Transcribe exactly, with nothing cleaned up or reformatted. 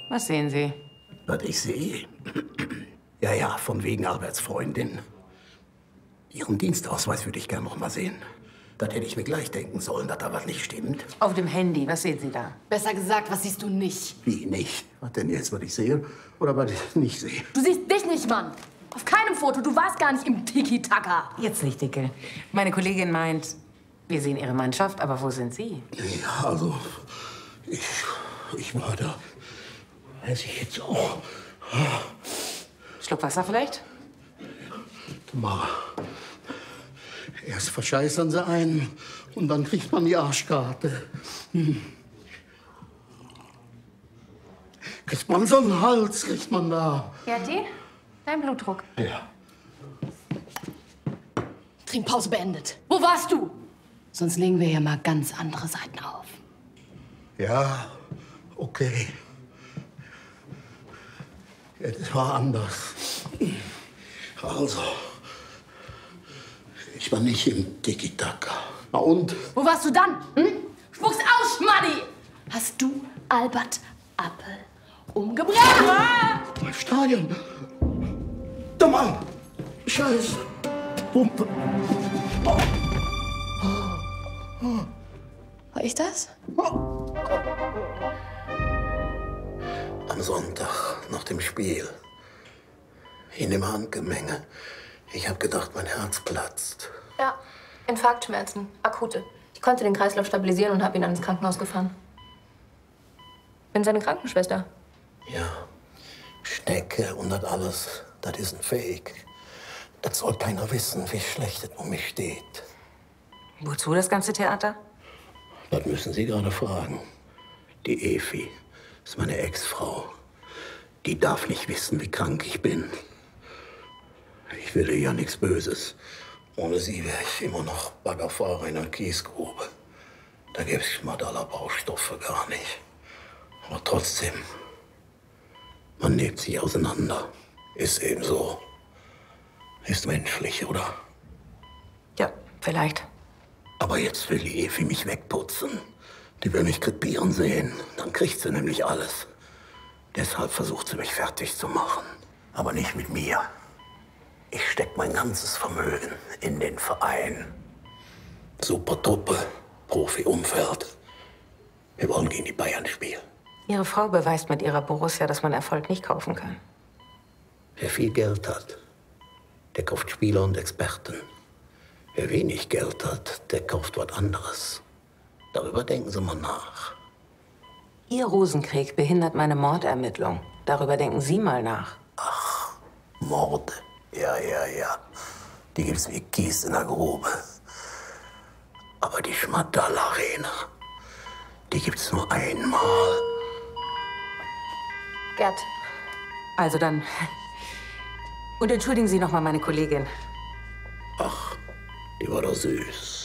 Was sehen Sie? Was ich sehe? Ja, ja, von wegen Alberts Freundin. Ihren Dienstausweis würde ich gerne noch mal sehen. Das hätte ich mir gleich denken sollen, dass da was nicht stimmt. Auf dem Handy, was sehen Sie da? Besser gesagt, was siehst du nicht? Wie nicht? Was denn jetzt, was ich sehe oder was ich nicht sehe? Du siehst dich nicht, Mann. Auf keinem Foto. Du warst gar nicht im Tiki-Taka. Jetzt nicht, Dicke. Meine Kollegin meint, wir sehen Ihre Mannschaft, aber wo sind Sie? Ja, also, ich, ich war da. Weiß ich jetzt auch. Schluck Wasser vielleicht? Mal. Erst verscheißern sie einen und dann kriegt man die Arschkarte. Hm. Kriegt man so einen Hals, kriegt man da. Gerti, dein Blutdruck. Ja. Trinkpause beendet. Wo warst du? Sonst legen wir hier mal ganz andere Seiten auf. Ja, okay. Es war anders. Also, ich war nicht im Tiki-Taka. Na und? Wo warst du dann? Hm? Spuck's aus, Schmaddi! Hast du Albert Appel umgebracht? Ah! Im Stadion. Der Mann. Scheiße. Pumpe. Oh. Oh. War ich das? Oh. Am Sonntag nach dem Spiel. In dem Handgemenge. Ich habe gedacht, mein Herz platzt. Ja, Infarktschmerzen, akute. Ich konnte den Kreislauf stabilisieren und habe ihn ans Krankenhaus gefahren. Bin seine Krankenschwester. Ja, Stecke und das alles, das ist ein Fake. Das soll keiner wissen, wie schlecht es um mich steht. Wozu das ganze Theater? Das müssen Sie gerade fragen. Die Evi ist meine Ex-Frau. Die darf nicht wissen, wie krank ich bin. Ich will ihr ja nichts Böses. Ohne sie wäre ich immer noch Baggerfahrer in einer Kiesgrube. Da gäbe es schmadaler Baustoffe gar nicht. Aber trotzdem, man lebt sich auseinander. Ist eben so. Ist menschlich, oder? Ja, vielleicht. Aber jetzt will die Evi mich wegputzen. Die will mich krepieren sehen. Dann kriegt sie nämlich alles. Deshalb versucht sie mich fertig zu machen. Aber nicht mit mir. Ich steck mein ganzes Vermögen in den Verein. Super Truppe, Profi-Umfeld. Wir wollen gegen die Bayern spielen. Ihre Frau beweist mit ihrer Borussia, dass man Erfolg nicht kaufen kann. Wer viel Geld hat, der kauft Spieler und Experten. Wer wenig Geld hat, der kauft was anderes. Darüber denken Sie mal nach. Ihr Rosenkrieg behindert meine Mordermittlung. Darüber denken Sie mal nach. Ach, Morde. Ja, ja, ja. Die gibt's wie Kies in der Grube. Aber die Schmadal-Arena, die gibt's nur einmal. Gerd. Also dann. Und entschuldigen Sie noch mal meine Kollegin. Ach, die war doch süß.